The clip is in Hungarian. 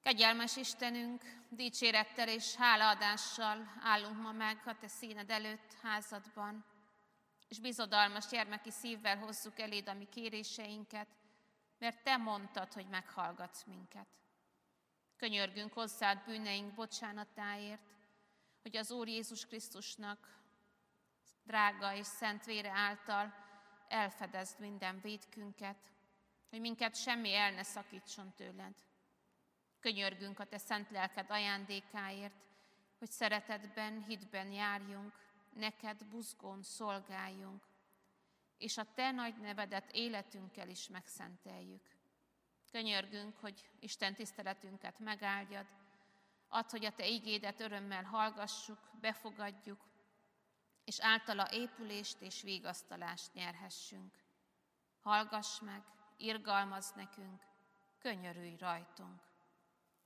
Kegyelmes Istenünk, dicsérettel és hálaadással állunk ma meg a Te színed előtt házadban, és bizodalmas gyermeki szívvel hozzuk eléd a mi kéréseinket, mert Te mondtad, hogy meghallgatsz minket. Könyörgünk hozzád bűneink bocsánatáért, hogy az Úr Jézus Krisztusnak drága és szent vére által elfedezd minden vétkünket, hogy minket semmi el ne szakítson tőled. Könyörgünk a Te szent lelked ajándékáért, hogy szeretetben, hitben járjunk, neked buzgón szolgáljunk, és a Te nagy nevedet életünkkel is megszenteljük. Könyörgünk, hogy Isten tiszteletünket megáldjad, add, hogy a Te igédet örömmel hallgassuk, befogadjuk, és általa épülést és vigasztalást nyerhessünk. Hallgass meg, irgalmazz nekünk, könyörülj rajtunk.